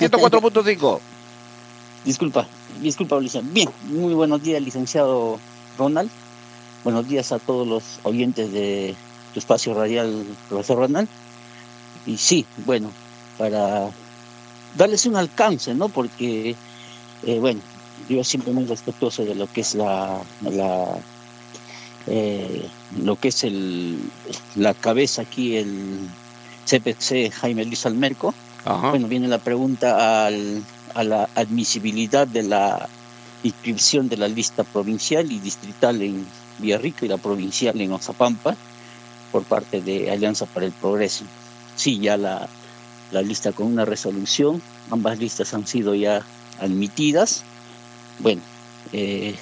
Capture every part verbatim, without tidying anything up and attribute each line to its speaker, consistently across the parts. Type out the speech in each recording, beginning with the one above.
Speaker 1: ciento cuatro punto cinco.
Speaker 2: Disculpa, disculpa, licenciado. Bien, muy buenos días, licenciado Ronald. Buenos días a todos los oyentes de tu espacio radial, profesor Ronald. Y sí, bueno, para darles un alcance, ¿no? Porque, eh, bueno, yo siempre muy respetuoso de lo que es la, la eh, lo que es el la cabeza aquí, el C P C Jaime Luis Almerco. Ajá. Bueno, viene la pregunta al, a la admisibilidad de la inscripción de la lista provincial y distrital en Villarrica y la provincial en Oxapampa por parte de Alianza para el Progreso. Sí, ya la, la lista con una resolución, ambas listas han sido ya admitidas. Bueno, eh,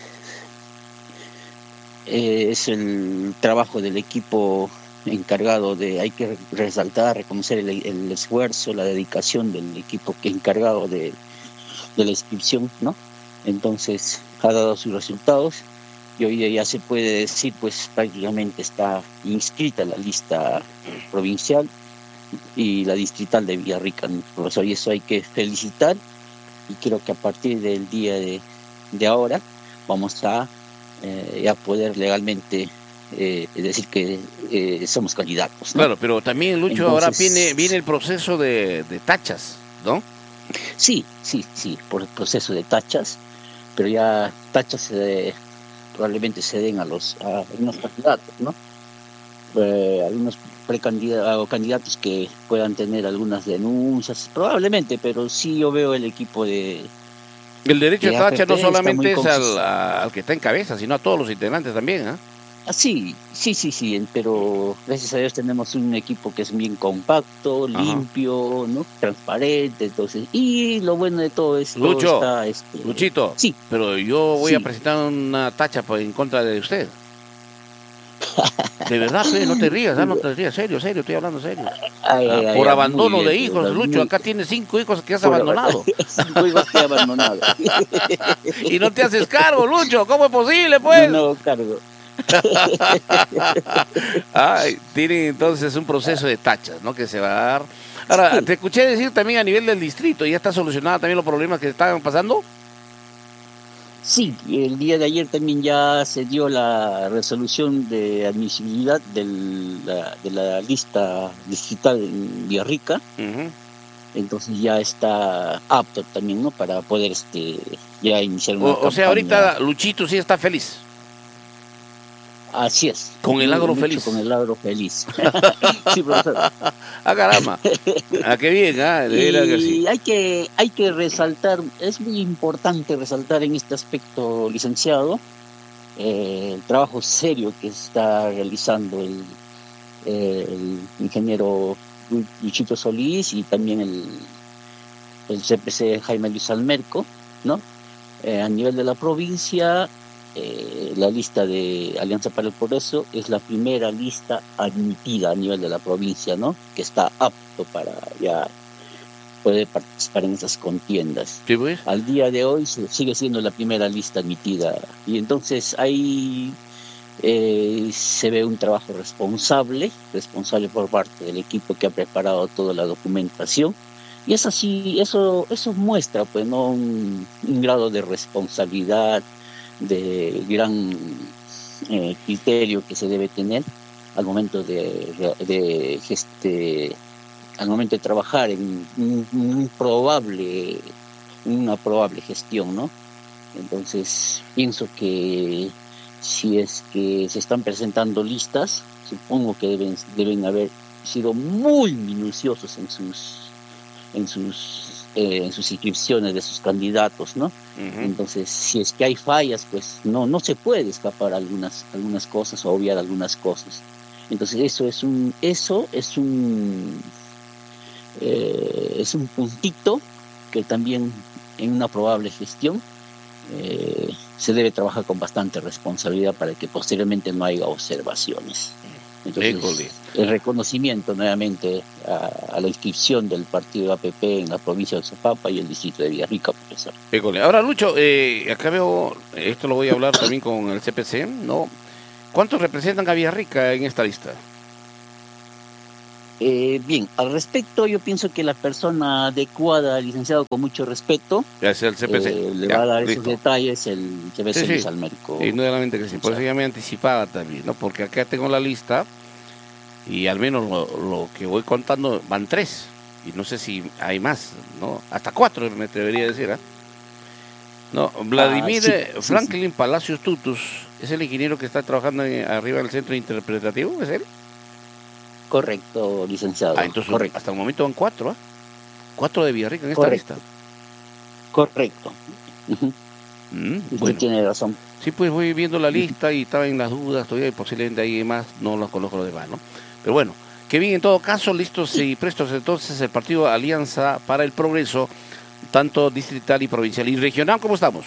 Speaker 2: eh, es el trabajo del equipo encargado de, hay que resaltar, reconocer el, el esfuerzo, la dedicación del equipo que encargado de, de la inscripción, ¿no? Entonces ha dado sus resultados y hoy día ya se puede decir, pues prácticamente está inscrita la lista provincial y la distrital de Villarrica, ¿no? Profesor, y eso hay que felicitar, y creo que a partir del día de, de ahora vamos a eh, ya poder legalmente eh, decir que eh, somos candidatos, ¿no?
Speaker 1: Claro, pero también, Lucho, entonces, ahora viene, viene el proceso de, de tachas, ¿no?
Speaker 2: Sí, sí, sí, por el proceso de tachas, pero ya tachas eh, probablemente se den a los a algunos candidatos, ¿no? Eh, algunos precandidatos o candidatos que puedan tener algunas denuncias, probablemente, pero sí yo veo el equipo de...
Speaker 1: El derecho de tacha no solamente es al, al que está en cabeza, sino a todos los integrantes también, ¿eh?
Speaker 2: Ah, sí, sí, sí, sí, pero gracias a Dios tenemos un equipo que es bien compacto, ajá, limpio, ¿no? Transparente, entonces, y lo bueno de todo es...
Speaker 1: Lucho,
Speaker 2: todo está, este...
Speaker 1: Luchito,
Speaker 2: sí,
Speaker 1: pero yo voy
Speaker 2: sí.
Speaker 1: a presentar una tacha en contra de usted. De verdad, Fede, no te rías, ¿eh? No te rías, serio, serio, estoy hablando serio.
Speaker 2: Ay,
Speaker 1: ah,
Speaker 2: ay,
Speaker 1: por
Speaker 2: ay,
Speaker 1: abandono
Speaker 2: bien,
Speaker 1: de hijos,
Speaker 2: verdad,
Speaker 1: Lucho,
Speaker 2: muy...
Speaker 1: acá tienes cinco hijos que has por abandonado.
Speaker 2: Cinco hijos que he abandonado.
Speaker 1: Y no te haces cargo, Lucho, ¿cómo es posible, pues?
Speaker 2: No, no cargo.
Speaker 1: Ay, tienen entonces un proceso de tachas, ¿no? Que se va a dar. Ahora, sí, te escuché decir también a nivel del distrito, ¿ya está solucionada también los problemas que estaban pasando?
Speaker 2: Sí, el día de ayer también ya se dio la resolución de admisibilidad de la, de la lista distrital en Villarrica. Uh-huh. Entonces ya está apto también, ¿no? Para poder este ya iniciar una
Speaker 1: o,
Speaker 2: campaña.
Speaker 1: O sea, ahorita Luchito sí está feliz.
Speaker 2: Así es.
Speaker 1: Con el agro feliz.
Speaker 2: Con el agro feliz. Sí, profesor.
Speaker 1: Ah, caramba. Ah, qué bien, ah, de veras que sí.
Speaker 2: Y hay que, hay que resaltar, es muy importante resaltar en este aspecto, licenciado, eh, el trabajo serio que está realizando el, eh, el ingeniero Luchito Solís y también el, el C P C Jaime Luis Almerco, ¿no? Eh, a nivel de la provincia, eh, la lista de Alianza para el Progreso es la primera lista admitida a nivel de la provincia, ¿no? Que está apto para ya poder participar en esas contiendas.
Speaker 1: ¿Sí, pues?
Speaker 2: Al día de hoy sigue siendo la primera lista admitida, y entonces ahí eh, se ve un trabajo responsable, responsable por parte del equipo que ha preparado toda la documentación. Y es así, eso, eso muestra, pues, ¿no? un, un grado de responsabilidad, de gran eh, criterio que se debe tener al momento de, de este, al momento de trabajar en un, un probable, una probable gestión, ¿no? Entonces pienso que si es que se están presentando listas, supongo que deben, deben haber sido muy minuciosos en sus en sus eh, en sus inscripciones de sus candidatos, ¿no? Uh-huh. Entonces, si es que hay fallas, pues no no se puede escapar algunas algunas cosas o obviar algunas cosas. Entonces, eso es un eso es un eh, es un puntito que también en una probable gestión eh, se debe trabajar con bastante responsabilidad para que posteriormente no haya observaciones. Entonces, École. el reconocimiento nuevamente a, a la inscripción del partido A P P en la provincia de Oxapampa y el distrito de Villarrica, profesor.
Speaker 1: École. Ahora, Lucho, eh, acá veo, esto lo voy a hablar también con el C P C, ¿no? ¿Cuántos representan a Villarrica en esta lista?
Speaker 2: Eh, bien, al respecto yo pienso que la persona adecuada, licenciado, con mucho respeto,
Speaker 1: es el C P C.
Speaker 2: eh, le
Speaker 1: Ya,
Speaker 2: va a dar
Speaker 1: listo.
Speaker 2: esos detalles el C P C
Speaker 1: Sí, sí.
Speaker 2: Luis Almerico.
Speaker 1: Y nuevamente que sí, por eso ya me anticipaba también, ¿no? Porque acá tengo la lista y al menos lo, lo que voy contando van tres. Y no sé si hay más, ¿no? Hasta cuatro me atrevería a decir, ¿eh? No, Vladimir
Speaker 2: Ah, sí,
Speaker 1: Franklin
Speaker 2: sí, sí.
Speaker 1: Palacios Tutus, ¿es el ingeniero que está trabajando en, arriba del centro interpretativo? ¿Es él?
Speaker 2: Correcto, licenciado.
Speaker 1: Ah, entonces
Speaker 2: Correcto.
Speaker 1: hasta el momento van cuatro, ¿eh? Cuatro de Villarrica en esta
Speaker 2: Correcto.
Speaker 1: lista.
Speaker 2: Correcto. Uh-huh.
Speaker 1: Mm,
Speaker 2: Usted
Speaker 1: bueno,
Speaker 2: tiene razón.
Speaker 1: sí, pues voy viendo la lista y estaba en las dudas todavía y posiblemente hay más, no los conozco los demás, ¿no? Pero bueno, que bien, en todo caso, listos y prestos entonces el partido Alianza para el Progreso, tanto distrital y provincial y regional, ¿cómo estamos?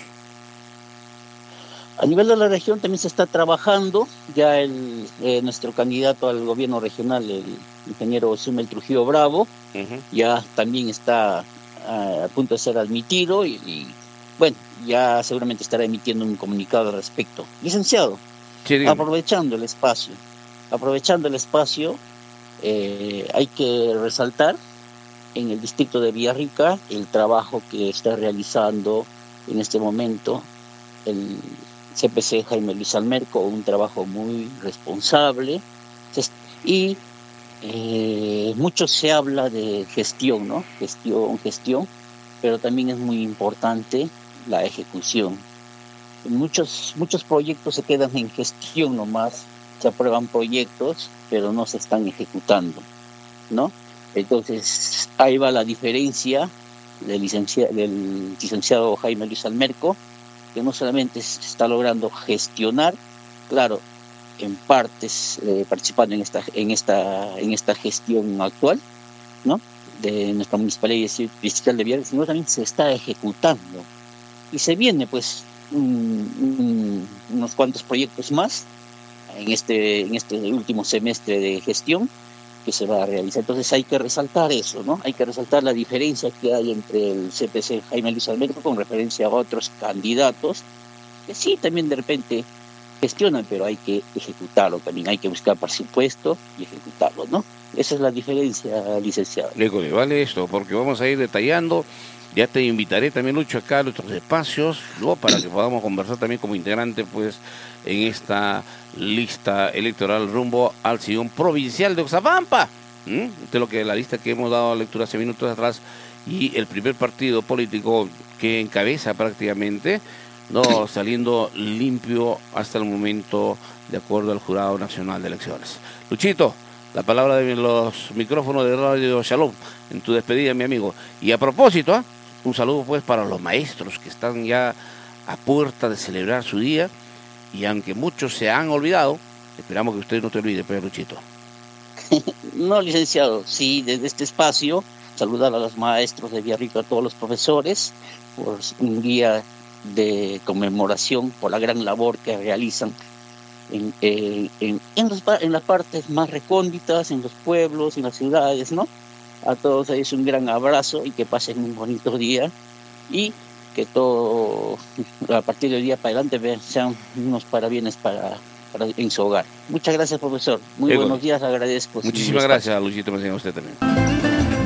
Speaker 2: A nivel de la región también se está trabajando, ya el, eh, nuestro candidato al gobierno regional, el ingeniero Sumel Trujillo Bravo, uh-huh. ya también está uh, a punto de ser admitido y, y bueno, ya seguramente estará emitiendo un comunicado al respecto. Licenciado, sí, aprovechando el espacio, aprovechando el espacio, eh, hay que resaltar en el distrito de Villarrica el trabajo que está realizando en este momento el C P C Jaime Luis Almerico, un trabajo muy responsable y eh, mucho se habla de gestión, ¿no? Gestión, gestión, pero también es muy importante la ejecución. Muchos, muchos proyectos se quedan en gestión nomás, se aprueban proyectos, pero no se están ejecutando, ¿no? Entonces, ahí va la diferencia del, licencia, del licenciado Jaime Luis Almerico, que no solamente se está logrando gestionar, claro, en partes eh, participando en esta, en esta, en esta gestión actual, ¿no? De nuestra municipalidad distrital de Villarrica, sino también se está ejecutando. Y se viene, pues, un, un, unos cuantos proyectos más en este, en este último semestre de gestión que se va a realizar. Entonces hay que resaltar eso, ¿no? Hay que resaltar la diferencia que hay entre el C P C Jaime Luis Almerico con referencia a otros candidatos que sí, también de repente gestionan, pero hay que ejecutarlo también, hay que buscar presupuesto y ejecutarlo, ¿no? Esa es la diferencia, licenciado.
Speaker 1: Lécole, vale esto, porque vamos a ir detallando. Ya te invitaré también, Lucho, acá a nuestros espacios, ¿no? Para que podamos conversar también como integrante, pues, en esta lista electoral rumbo al sillón provincial de Oxapampa. ¿Mm? De lo que la lista que hemos dado lectura hace minutos atrás y el primer partido político que encabeza prácticamente, no saliendo limpio hasta el momento de acuerdo al Jurado Nacional de Elecciones. Luchito, la palabra de los micrófonos de Radio Shalom en tu despedida, mi amigo. Y a propósito, ¿eh? un saludo pues para los maestros que están ya a puerta de celebrar su día y aunque muchos se han olvidado, esperamos que usted no te olvide, pues, Luchito.
Speaker 2: No, licenciado, sí, desde este espacio, saludar a los maestros de Villarrica, a todos los profesores, por un día de conmemoración, por la gran labor que realizan en, eh, en, en, los, en las partes más recónditas, en los pueblos, en las ciudades, ¿no? A todos ellos un gran abrazo y que pasen un bonito día y que todo, a partir del día para adelante, sean unos parabienes para, para en su hogar. Muchas gracias, profesor. Muy
Speaker 1: Ego.
Speaker 2: buenos días, agradezco.
Speaker 1: Muchísimas gracias, Luchito, me enseña usted también.